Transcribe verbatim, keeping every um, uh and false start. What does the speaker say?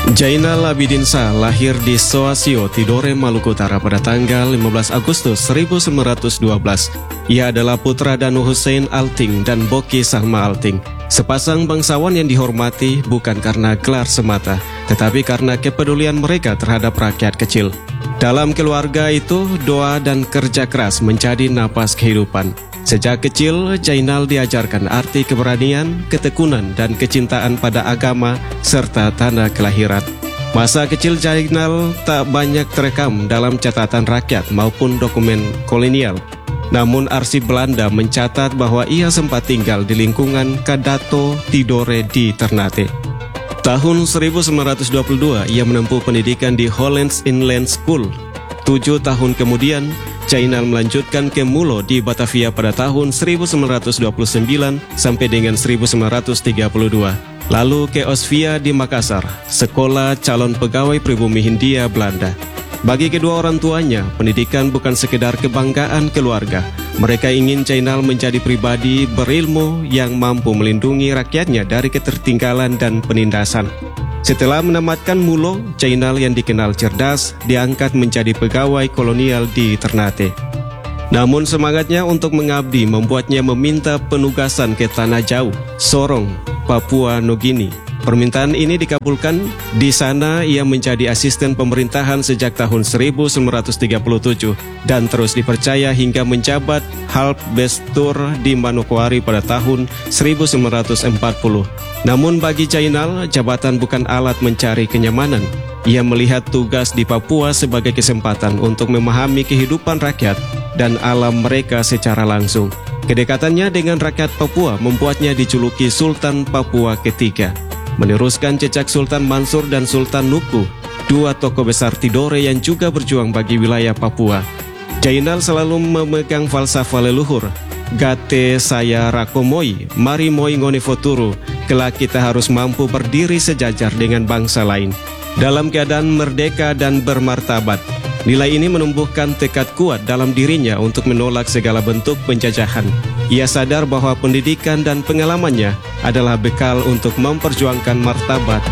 Jainal Abidin Shah lahir di Soasio, Tidore, Maluku Utara pada tanggal lima belas Agustus seribu sembilan ratus dua belas. Ia adalah putra Danu Hussein Alting dan Boki Salma Alting, sepasang bangsawan yang dihormati bukan karena gelar semata, tetapi karena kepedulian mereka terhadap rakyat kecil. Dalam keluarga itu, doa dan kerja keras menjadi napas kehidupan. Sejak kecil, Jainal diajarkan arti keberanian, ketekunan, dan kecintaan pada agama serta tanah kelahiran. Masa kecil Jainal tak banyak terekam dalam catatan rakyat maupun dokumen kolonial. Namun arsip Belanda mencatat bahwa ia sempat tinggal di lingkungan Kadato Tidore di Ternate. Tahun seribu sembilan ratus dua puluh dua, ia menempuh pendidikan di Hollands Inland School. Tujuh tahun kemudian, Jainal melanjutkan ke Mulo di Batavia pada tahun seribu sembilan ratus dua puluh sembilan sampai dengan seribu sembilan ratus tiga puluh dua. Lalu ke Osvia di Makassar, sekolah calon pegawai pribumi Hindia Belanda. Bagi kedua orang tuanya, pendidikan bukan sekedar kebanggaan keluarga. Mereka ingin Jainal menjadi pribadi berilmu yang mampu melindungi rakyatnya dari ketertinggalan dan penindasan. Setelah menamatkan Mulo, Jainal yang dikenal cerdas diangkat menjadi pegawai kolonial di Ternate. Namun semangatnya untuk mengabdi membuatnya meminta penugasan ke tanah jauh, Sorong, Papua Nugini. Permintaan ini dikabulkan. Di sana ia menjadi asisten pemerintahan sejak tahun seribu sembilan ratus tiga puluh tujuh dan terus dipercaya hingga menjabat Halbestur di Manokwari pada tahun seribu sembilan ratus empat puluh. Namun bagi Jainal, jabatan bukan alat mencari kenyamanan. Ia melihat tugas di Papua sebagai kesempatan untuk memahami kehidupan rakyat dan alam mereka secara langsung. Kedekatannya dengan rakyat Papua membuatnya dijuluki Sultan Papua ketiga, meneruskan jejak Sultan Mansur dan Sultan Nuku, dua tokoh besar Tidore yang juga berjuang bagi wilayah Papua. Jainal selalu memegang falsafah leluhur, Gate saya rakomoi, mari moi ngone foturu, kelak kita harus mampu berdiri sejajar dengan bangsa lain, dalam keadaan merdeka dan bermartabat. Nilai ini menumbuhkan tekad kuat dalam dirinya untuk menolak segala bentuk penjajahan. Ia sadar bahwa pendidikan dan pengalamannya adalah bekal untuk memperjuangkan martabat